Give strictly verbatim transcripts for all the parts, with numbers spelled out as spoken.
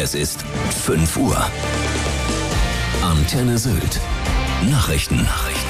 Es ist fünf Uhr. Antenne Sylt. Nachrichten. Nachrichten.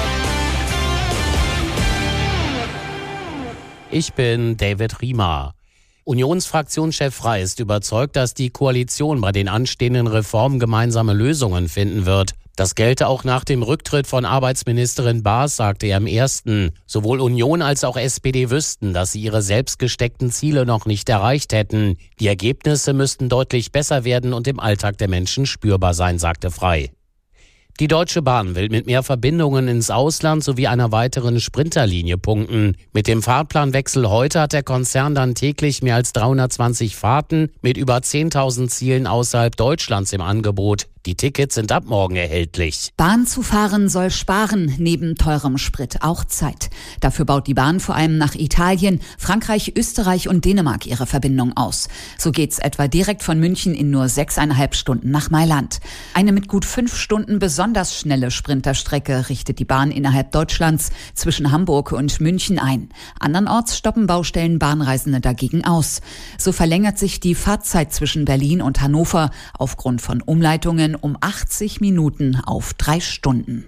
Ich bin David Riemer. Unionsfraktionschef Frey ist überzeugt, dass die Koalition bei den anstehenden Reformen gemeinsame Lösungen finden wird. Das gelte auch nach dem Rücktritt von Arbeitsministerin Baas, sagte er im Ersten. Sowohl Union als auch S P D wüssten, dass sie ihre selbst gesteckten Ziele noch nicht erreicht hätten. Die Ergebnisse müssten deutlich besser werden und im Alltag der Menschen spürbar sein, sagte Frey. Die Deutsche Bahn will mit mehr Verbindungen ins Ausland sowie einer weiteren Sprinterlinie punkten. Mit dem Fahrplanwechsel heute hat der Konzern dann täglich mehr als dreihundertzwanzig Fahrten mit über zehntausend Zielen außerhalb Deutschlands im Angebot. Die Tickets sind ab morgen erhältlich. Bahn zu fahren soll sparen, neben teurem Sprit auch Zeit. Dafür baut die Bahn vor allem nach Italien, Frankreich, Österreich und Dänemark ihre Verbindung aus. So geht's etwa direkt von München in nur sechseinhalb Stunden nach Mailand. Eine mit gut fünf Stunden besonders schnelle Sprinterstrecke richtet die Bahn innerhalb Deutschlands zwischen Hamburg und München ein. Andernorts stoppen Baustellen Bahnreisende dagegen aus. So verlängert sich die Fahrzeit zwischen Berlin und Hannover aufgrund von Umleitungen um achtzig Minuten auf drei Stunden.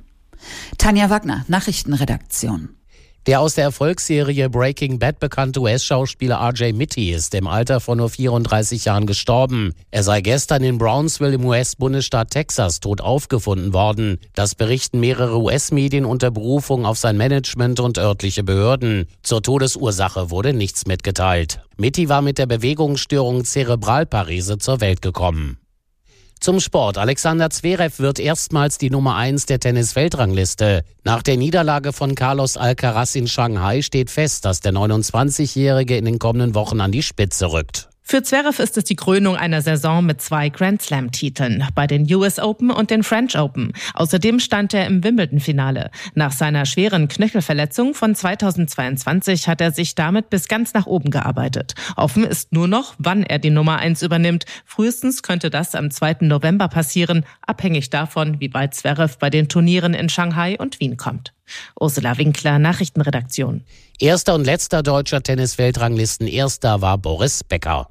Tanja Wagner, Nachrichtenredaktion. Der aus der Erfolgsserie Breaking Bad bekannte U S-Schauspieler R J Mitte ist im Alter von nur vierunddreißig Jahren gestorben. Er sei gestern in Brownsville im U S-Bundesstaat Texas tot aufgefunden worden. Das berichten mehrere U S-Medien unter Berufung auf sein Management und örtliche Behörden. Zur Todesursache wurde nichts mitgeteilt. Mitte war mit der Bewegungsstörung Zerebralparese zur Welt gekommen. Zum Sport. Alexander Zverev wird erstmals die Nummer eins der Tennis-Weltrangliste. Nach der Niederlage von Carlos Alcaraz in Shanghai steht fest, dass der neunundzwanzigjährige in den kommenden Wochen an die Spitze rückt. Für Zverev ist es die Krönung einer Saison mit zwei Grand-Slam-Titeln bei den U S Open und den French Open. Außerdem stand er im Wimbledon-Finale. Nach seiner schweren Knöchelverletzung von zweitausendzweiundzwanzig hat er sich damit bis ganz nach oben gearbeitet. Offen ist nur noch, wann er die Nummer eins übernimmt. Frühestens könnte das am zweiten November passieren, abhängig davon, wie weit Zverev bei den Turnieren in Shanghai und Wien kommt. Ursula Winkler, Nachrichtenredaktion. Erster und letzter deutscher Tennis-Weltranglisten-Erster war Boris Becker.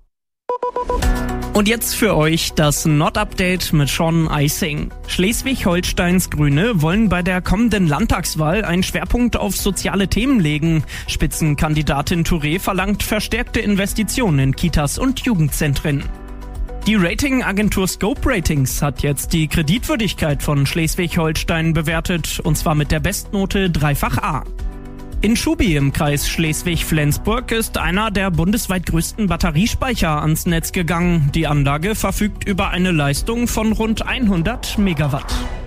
Und jetzt für euch das Not-Update mit Sean Eising. Schleswig-Holsteins Grüne wollen bei der kommenden Landtagswahl einen Schwerpunkt auf soziale Themen legen. Spitzenkandidatin Touré verlangt verstärkte Investitionen in Kitas und Jugendzentren. Die Ratingagentur Scope Ratings hat jetzt die Kreditwürdigkeit von Schleswig-Holstein bewertet, und zwar mit der Bestnote Dreifach A. In Schubi im Kreis Schleswig-Flensburg ist einer der bundesweit größten Batteriespeicher ans Netz gegangen. Die Anlage verfügt über eine Leistung von rund hundert Megawatt.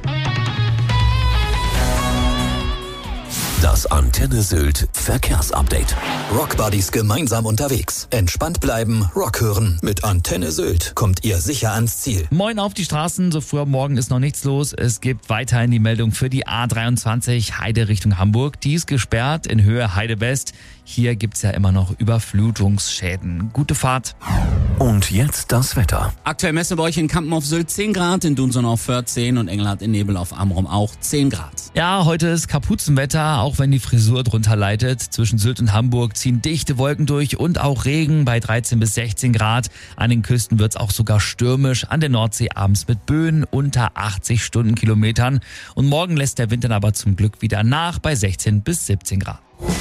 Das Antenne Sylt Verkehrsupdate. Rockbuddies gemeinsam unterwegs. Entspannt bleiben, Rock hören. Mit Antenne Sylt kommt ihr sicher ans Ziel. Moin auf die Straßen, so früh am Morgen ist noch nichts los. Es gibt weiterhin die Meldung für die A dreiundzwanzig Heide Richtung Hamburg. Die ist gesperrt in Höhe Heide West. Hier gibt's ja immer noch Überflutungsschäden. Gute Fahrt. Und jetzt das Wetter. Aktuell messen wir euch in Kampen auf Sylt zehn Grad, in Dunson auf vierzehn und Engelhardt in Nebel auf Amrum auch zehn Grad. Ja, heute ist Kapuzenwetter, auch wenn die Frisur drunter leidet. Zwischen Sylt und Hamburg ziehen dichte Wolken durch und auch Regen bei dreizehn bis sechzehn Grad. An den Küsten wird's auch sogar stürmisch, an der Nordsee abends mit Böen unter achtzig Stundenkilometern. Und morgen lässt der Wind dann aber zum Glück wieder nach bei sechzehn bis siebzehn Grad.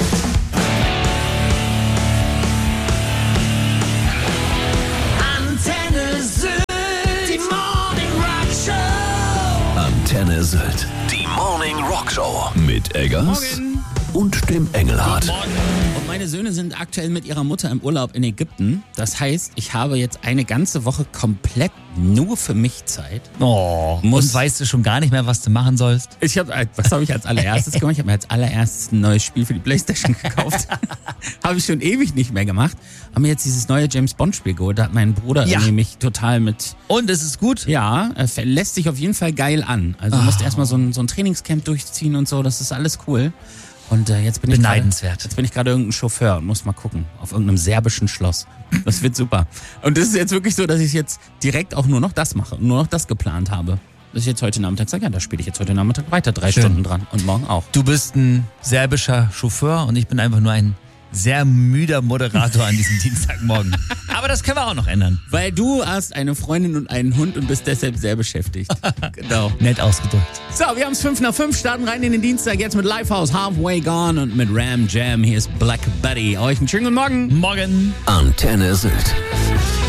Antenne Sylt, die Morning Rock Show mit Eggers Morgen. Und dem Engelhardt. Und meine Söhne sind aktuell mit ihrer Mutter im Urlaub in Ägypten. Das heißt, ich habe jetzt eine ganze Woche komplett nur für mich Zeit. Oh, Muss und weißt du schon gar nicht mehr, was du machen sollst? Ich habe, was habe ich als allererstes gemacht? Ich habe mir als allererstes ein neues Spiel für die Playstation gekauft. Habe ich schon ewig nicht mehr gemacht. Haben mir jetzt dieses neue James Bond Spiel geholt. Da hat mein Bruder Ja. irgendwie mich total mit. Und es ist gut? Ja, es lässt sich auf jeden Fall geil an. Also du musst Oh. erstmal so ein, so ein Trainingscamp durchziehen und so. Das ist alles cool. Und äh, jetzt bin ich grade, Beneidenswert. jetzt bin ich gerade irgendein Chauffeur und muss mal gucken auf irgendeinem serbischen Schloss. Das wird super. Und das ist jetzt wirklich so, dass ich jetzt direkt auch nur noch das mache und nur noch das geplant habe. Dass ich jetzt heute Nachmittag sage, ja, da spiele ich jetzt heute Nachmittag weiter drei Schön. Stunden dran und morgen auch. Du bist ein serbischer Chauffeur und ich bin einfach nur ein sehr müder Moderator an diesem Dienstagmorgen. Aber das können wir auch noch ändern. Weil du hast eine Freundin und einen Hund und bist deshalb sehr beschäftigt. Genau. Nett ausgedrückt. So, wir haben es fünf nach fünf, starten rein in den Dienstag, jetzt mit Lifehouse, Halfway Gone und mit Ram Jam. Hier ist Black Betty. Euch einen schönen guten Morgen. Morgen. Antenne Sylt.